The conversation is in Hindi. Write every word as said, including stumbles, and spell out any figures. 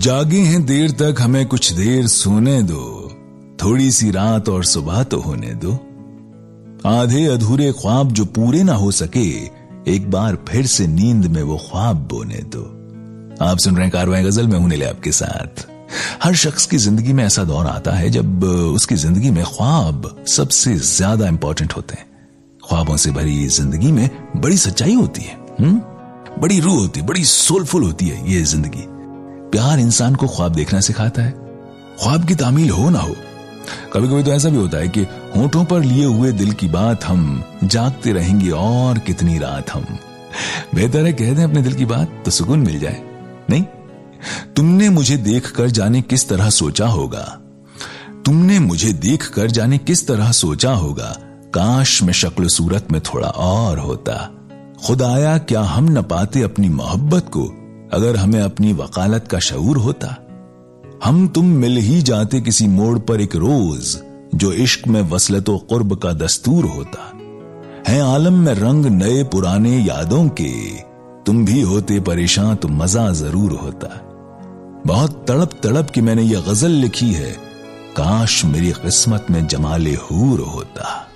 जागे हैं देर तक, हमें कुछ देर सोने दो, थोड़ी सी रात और सुबह तो होने दो। आधे अधूरे ख्वाब जो पूरे ना हो सके, एक बार फिर से नींद में वो ख्वाब बोने दो। आप सुन रहे हैं कारवां गजल में, हूं निले आपके साथ। हर शख्स की जिंदगी में ऐसा दौर आता है जब उसकी जिंदगी में ख्वाब सबसे ज्यादा इंपॉर्टेंट होते हैं। ख्वाबों से भरी जिंदगी में बड़ी सच्चाई होती है, हुँ? बड़ी रूह होती है, बड़ी सोलफुल होती है ये जिंदगी। प्यार इंसान को ख्वाब देखना सिखाता है, ख्वाब की तामील हो ना हो। कभी कभी तो ऐसा भी होता है कि होंठों पर लिए हुए दिल की बात हम जागते रहेंगे और कितनी रात हम। बेहतर है कह दें अपने दिल की बात तो सुकून मिल जाए। नहीं, तुमने मुझे देखकर जाने किस तरह सोचा होगा, तुमने मुझे देखकर जाने किस तरह सोचा होगा, काश में शक्ल सूरत में थोड़ा और होता। खुदाया क्या हम न पाते अपनी मोहब्बत को, अगर हमें अपनी वकालत का शऊर होता। हम तुम मिल ही जाते किसी मोड़ पर एक रोज, जो इश्क में वसलतो कुर्ब का दस्तूर होता। है आलम में रंग नए पुराने यादों के, तुम भी होते परेशान तो मजा जरूर होता। बहुत तड़प तड़प की मैंने ये गजल लिखी है, काश मेरी किस्मत में जमाले हूर होता।